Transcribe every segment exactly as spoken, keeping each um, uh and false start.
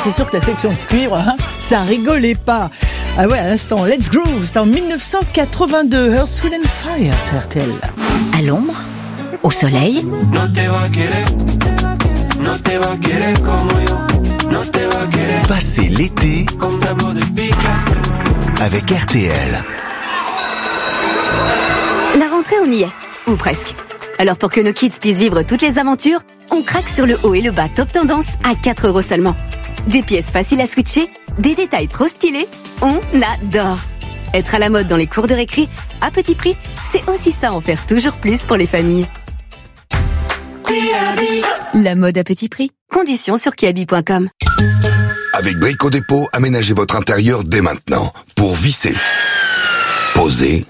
c'est sûr que la section cuivre, hein, ça rigolait pas. Ah ouais, à l'instant, Let's Groove, c'est en dix-neuf cent quatre-vingt-deux, Earth, Wind and Fire sur R T L. À l'ombre, au soleil. Passez l'été avec R T L. La rentrée, on y est, ou presque. Alors pour que nos kids puissent vivre toutes les aventures, on craque sur le haut et le bas top tendance à quatre euros seulement. Des pièces faciles à switcher, des détails trop stylés, on adore. Être à la mode dans les cours de récré, à petit prix, c'est aussi ça, en faire toujours plus pour les familles. La mode à petit prix, conditions sur kiabi point com. Avec Brico Dépôt, aménagez votre intérieur dès maintenant pour visser, poser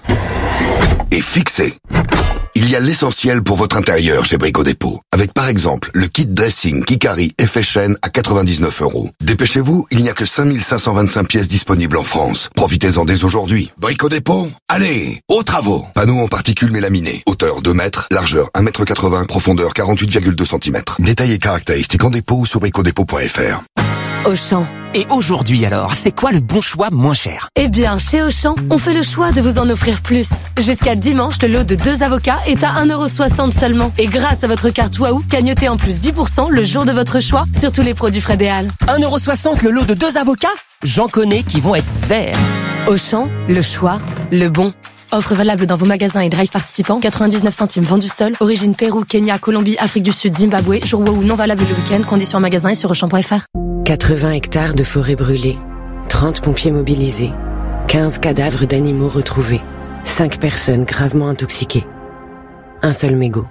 et fixer. Il y a l'essentiel pour votre intérieur chez Brico Dépôt. Avec par exemple le kit dressing Kikari effet chaîne à quatre-vingt-dix-neuf euros. Dépêchez-vous, il n'y a que cinq mille cinq cent vingt-cinq pièces disponibles en France. Profitez-en dès aujourd'hui. Brico Dépôt, allez, aux travaux. Panneaux en particules mélaminées. Hauteur deux mètres, largeur un mètre quatre-vingts, profondeur quarante-huit virgule deux centimètres. Détails et caractéristiques en dépôt ou sur brico dépôt point f r. Auchan. Et aujourd'hui alors, c'est quoi le bon choix moins cher? Eh bien, chez Auchan, on fait le choix de vous en offrir plus. Jusqu'à dimanche, le lot de deux avocats est à un euro soixante seulement. Et grâce à votre carte Waouh, cagnotez en plus dix pour cent le jour de votre choix sur tous les produits Fred et Al. un euro soixante le lot de deux avocats? J'en connais qui vont être verts. Auchan, le choix, le bon. Offre valable dans vos magasins et drive participants. quatre-vingt-dix-neuf centimes vendu seul. Origine Pérou, Kenya, Colombie, Afrique du Sud, Zimbabwe. Jour Waouh non valable le week-end. Conditions en magasin et sur auchan point f r. quatre-vingts hectares de forêt brûlée, trente pompiers mobilisés, quinze cadavres d'animaux retrouvés, cinq personnes gravement intoxiquées. Un seul mégot.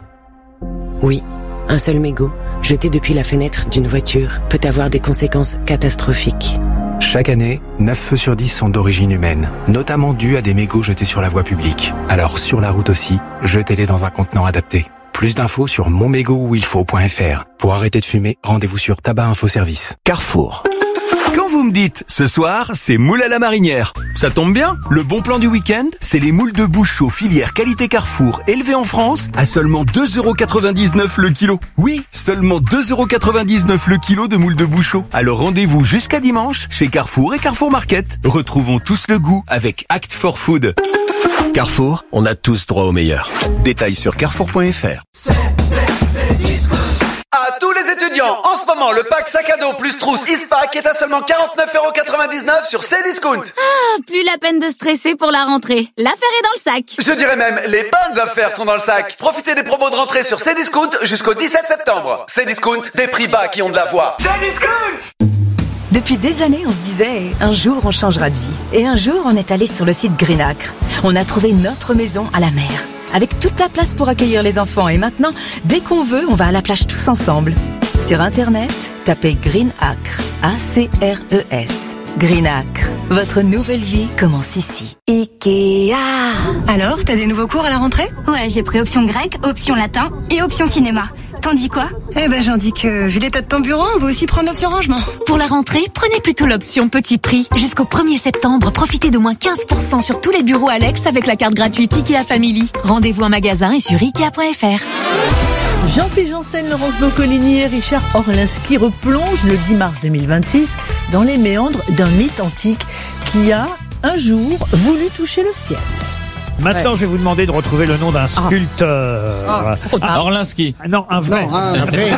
Oui, un seul mégot, jeté depuis la fenêtre d'une voiture, peut avoir des conséquences catastrophiques. Chaque année, neuf feux sur dix sont d'origine humaine, notamment dus à des mégots jetés sur la voie publique. Alors sur la route aussi, jetez-les dans un contenant adapté. Plus d'infos sur mon mégot où il faut point f r. Pour arrêter de fumer, rendez-vous sur Tabac Info Service. Carrefour. Quand vous me dites, ce soir, c'est moule à la marinière. Ça tombe bien, le bon plan du week-end, c'est les moules de Bouchot filière qualité Carrefour, élevées en France, à seulement deux euros quatre-vingt-dix-neuf le kilo. Oui, seulement deux euros quatre-vingt-dix-neuf le kilo de moules de Bouchot. Alors rendez-vous jusqu'à dimanche, chez Carrefour et Carrefour Market. Retrouvons tous le goût avec Act for Food. Carrefour, on a tous droit au meilleur. Détails sur carrefour point f r. C'est, c'est, c'est disco. À tous les étudiants, en ce moment, le pack sac à dos plus trousse Eastpak est à seulement quarante-neuf euros quatre-vingt-dix-neuf sur Cdiscount. Ah, plus la peine de stresser pour la rentrée. L'affaire est dans le sac. Je dirais même, les bonnes affaires sont dans le sac. Profitez des promos de rentrée sur Cdiscount jusqu'au dix-sept septembre. Cdiscount, des prix bas qui ont de la voix. Cdiscount! Depuis des années, on se disait, un jour on changera de vie. Et un jour, on est allé sur le site Greenacre. On a trouvé notre maison à la mer, avec toute la place pour accueillir les enfants. Et maintenant, dès qu'on veut, on va à la plage tous ensemble. Sur Internet, tapez Greenacre, A C R E S. Greenacre, votre nouvelle vie commence ici. Ikea. Alors, t'as des nouveaux cours à la rentrée? Ouais, j'ai pris option grec, option latin et option cinéma. T'en dis quoi? Eh ben, j'en dis que, vu l'état de ton bureau, on va aussi prendre l'option rangement. Pour la rentrée, prenez plutôt l'option petit prix. Jusqu'au premier septembre, profitez de moins quinze pour cent sur tous les bureaux Alex avec la carte gratuite Ikea Family. Rendez-vous en magasin et sur ikea point f r. Jean-Philippe Janssen, Laurence Boccolini et Richard Orlinski replongent le dix mars deux mille vingt-six dans les méandres d'un mythe antique qui a, un jour, voulu toucher le ciel. Maintenant, ouais. Je vais vous demander de retrouver le nom d'un sculpteur. Ah. Ah. Ah. Orlinski. Non, un vrai. Non, un vrai.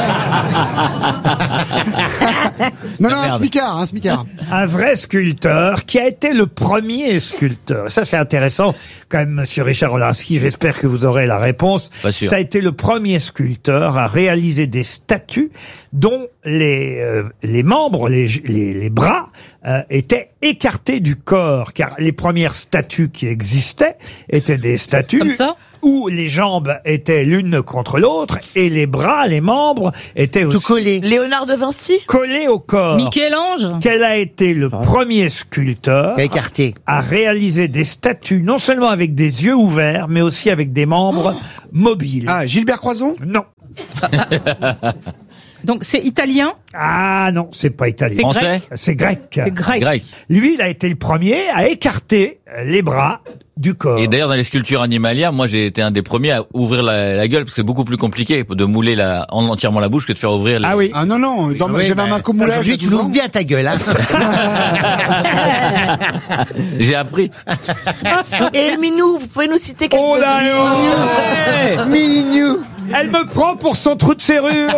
non, non, un smicard, un smicard. Un vrai sculpteur qui a été le premier sculpteur. Ça, c'est intéressant. Quand même, monsieur Richard Orlinski, j'espère que vous aurez la réponse. Pas sûr. Ça a été le premier sculpteur à réaliser des statues dont les, euh, les membres, les, les, les bras, euh, étaient écartés du corps. Car les premières statues qui existaient étaient des statues où les jambes étaient l'une contre l'autre et les bras, les membres étaient aussi... Tout collé. Léonard de Vinci? Collés au corps. Michel-Ange? Quel a été le ah. premier sculpteur écarté. à réaliser des statues non seulement avec des yeux ouverts, mais aussi avec des membres oh. mobiles? Ah, Gilbert Croizon? Non. Donc c'est italien. Ah non, c'est pas italien. C'est Français grec. C'est grec. C'est grec. Grec. Lui, il a été le premier à écarter les bras du corps. Et d'ailleurs, dans les sculptures animalières, moi, j'ai été un des premiers à ouvrir la, la gueule, parce que c'est beaucoup plus compliqué de mouler la, en entièrement la bouche que de faire ouvrir les... Ah oui. Ah non, non, dans, Oui, j'avais bah, un marque au moulage. aujourd'hui, tu l'ouvres bien ta gueule, hein. J'ai appris. Et Minou, vous pouvez nous citer quelques Oh là là. Minou. Elle me prend pour son trou de serrure.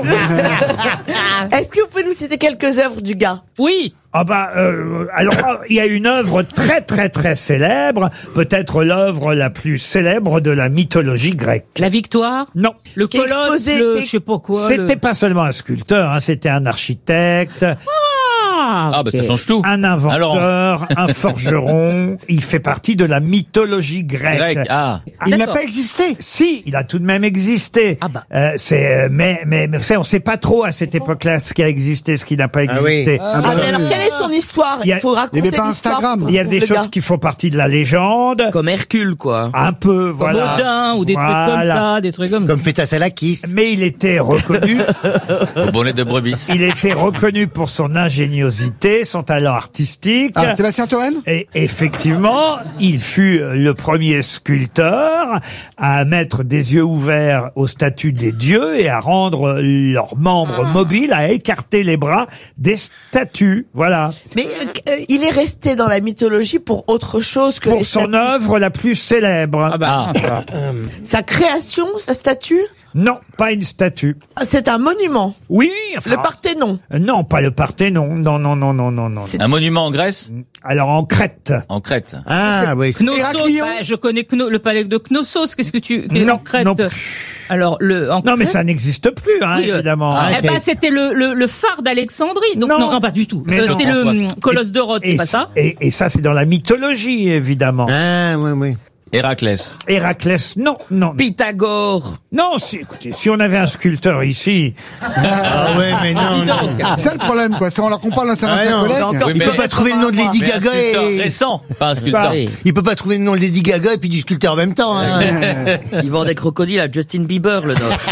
Est-ce que vous pouvez nous citer quelques œuvres du gars? Oui. Ah bah euh, alors il y a une œuvre très très très célèbre, peut-être l'œuvre la plus célèbre de la mythologie grecque. La victoire. Non. Le Qui est colosse. exposé, Le, qui est- je sais pas quoi. C'était le- pas seulement un sculpteur, hein, c'était un architecte, Ah, Ah, bah, ok. ça change tout. un inventeur, un forgeron. Il fait partie de la mythologie grecque. Grec. Ah. Il n'a D'accord. pas existé. Si, il a tout de même existé. Ah bah. Euh, c'est, mais, mais, mais, ça, on sait pas trop à cette époque-là ce qui a existé, ce qui n'a pas Ah oui. existé. Ah, Ah, bah, mais alors, oui. quelle est son histoire? Il y a- Il faut il y raconter avait pas l'histoire. Instagram. pour- Il y a pour des le choses gars. qui font partie de la légende. Comme Hercule, quoi. Un peu, Comme voilà. Odin ou des trucs comme Voilà. ça, des trucs comme. Comme Fétassalakis. Mais il était reconnu, Au bonnet de brebis. il était reconnu pour son ingéniosité, son talent artistique. Ah, Sébastien Toen? Et effectivement, il fut le premier sculpteur à mettre des yeux ouverts aux statues des dieux et à rendre leurs membres mobiles, à écarter les bras des statues. Voilà. Mais euh, euh, il est resté dans la mythologie pour autre chose que les Pour son statues. œuvre la plus célèbre. Ah bah. Sa création, sa statue, Non, pas une statue. ah, c'est un monument. Oui, enfin, Le Parthénon. non, pas le Parthénon. Non, non, non, non, non, non. Un monument en Grèce? Alors en Crète. En Crète. Ah, oui. Knossos, Héraclion. bah, je connais Kno- le palais de Knossos. Qu'est-ce que tu Non, en Crète? non. Alors le en Non, mais Crète- ça n'existe plus, hein, Oui, euh, évidemment. ah, Eh ben, c'est- c'était le, le, le phare d'Alexandrie. Donc Non. non, non, pas du tout. Mais Euh, non, c'est le François. hum, colosse de Rhodes, c'est Et, pas ça? et, et ça, c'est dans la mythologie, évidemment. Ah, oui, oui. Héraclès. Héraclès, non, non. Pythagore. Non, si, écoutez, si on avait un sculpteur ici, Ah, ouais, mais non. non. C'est ça le problème, quoi. C'est on leur compare là, c'est un Ah, ancien non, collègue. encore- Oui, il mais- peut pas trouver le nom de Lady Mais un Gaga sculpteur et... récent, pas un sculpteur. Bah, Il peut pas trouver le nom de Lady Gaga et puis du sculpteur en même temps, hein. Ils vendent des crocodiles à Justin Bieber, le nôtre.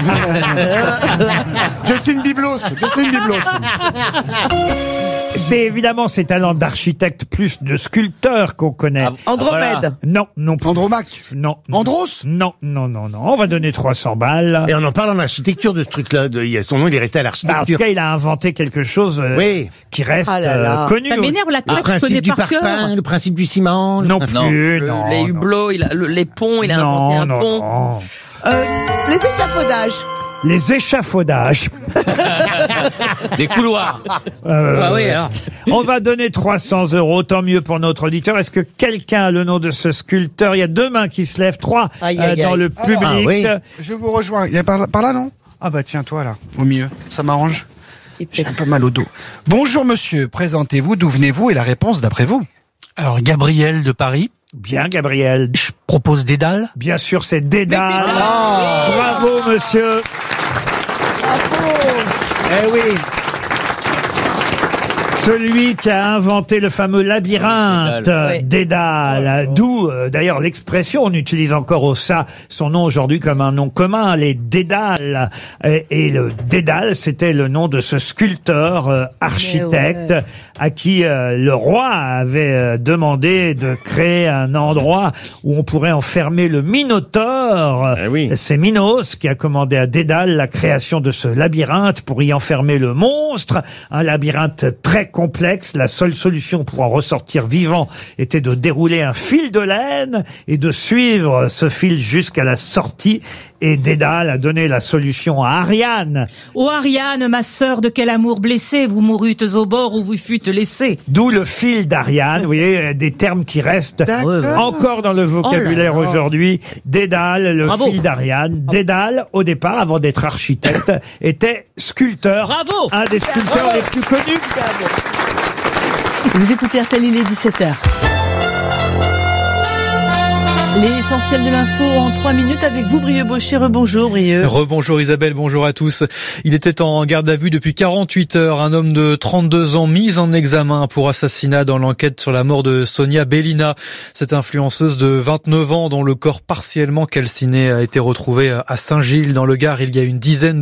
Justin Biblos. Justin Biblos. c'est évidemment ses talents d'architecte plus de sculpteur qu'on connaît. Ah, Andromède. voilà. Non, non plus. Andromaque. Non. Andros. Non, non, non, non. On va donner trois cents balles. Et on en parle en architecture de ce truc-là. De, il y a son nom, il est resté à Bah, en tout l'architecture. cas, il a inventé quelque chose euh, Oui. qui reste Ah là là. euh, connu. Ça m'énerve la Le Crète, je connais principe du par cœur. parpaing, le principe du ciment. le Non principe- plus, Le- non. les non. hublots, il a, le- les ponts, il a inventé Non, un non, pont. non. Euh, les échafaudages. Les échafaudages. Des couloirs. Euh, Ah oui, alors. On va donner trois cents euros, tant mieux pour notre auditeur. Est-ce que quelqu'un a le nom de ce sculpteur? Il y a deux mains qui se lèvent, trois Aïe, euh, aïe, dans aïe. le Alors, public. ah oui. Je vous rejoins. Il y a par, par là, non? Ah bah tiens, toi là, au milieu. Ça m'arrange. J'ai un peu mal au dos. Bonjour monsieur, présentez-vous, d'où venez-vous et la réponse d'après vous? Alors, Gabriel de Paris. Bien, Gabriel. Je propose Dédale. Bien sûr, c'est Dédale. Ah. Bravo, monsieur. Eh oui. Celui qui a inventé le fameux labyrinthe, Dédale. Oui. Dédale, d'où euh, d'ailleurs l'expression, on utilise encore au ça son nom aujourd'hui comme un nom commun, les Dédales. Et, et le Dédale, c'était le nom de ce sculpteur euh, architecte ouais. à qui euh, le roi avait euh, demandé de créer un endroit où on pourrait enfermer le Minotaure. Eh oui. C'est Minos qui a commandé à Dédale la création de ce labyrinthe pour y enfermer le monstre. Un labyrinthe très complexe. La seule solution pour en ressortir vivant était de dérouler un fil de laine et de suivre ce fil jusqu'à la sortie. Et Dédale a donné la solution à Ariane. Ô Ariane, ma sœur, de quel amour blessé, vous mourûtes au bord où vous fûtes laissée. D'où le fil d'Ariane. Vous voyez, des termes qui restent D'accord. encore dans le vocabulaire Oh là là. aujourd'hui. Dédale, le Bravo. fil d'Ariane. Dédale, au départ, avant d'être architecte, était sculpteur. Bravo. Un des sculpteurs les plus connus. Vous écoutez R T L, il est dix-sept heures. L'essentiel de l'info en trois minutes avec vous, Brieux Baucher. Rebonjour, Brieux. Rebonjour Isabelle, bonjour à tous. Il était en garde à vue depuis quarante-huit heures. Un homme de trente-deux ans mis en examen pour assassinat dans l'enquête sur la mort de Sonia Bellina. Cette influenceuse de vingt-neuf ans dont le corps partiellement calciné a été retrouvé à Saint-Gilles dans le Gard il y a une dizaine